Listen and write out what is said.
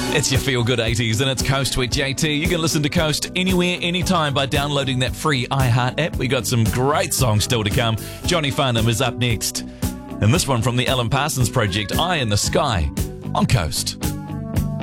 It's your Feel Good 80s and it's Coast with JT. You can listen to Coast anywhere, anytime by downloading that free iHeart app. We got some great songs still to come. Johnny Farnham is up next. And this one from the Alan Parsons Project, Eye in the Sky, on Coast.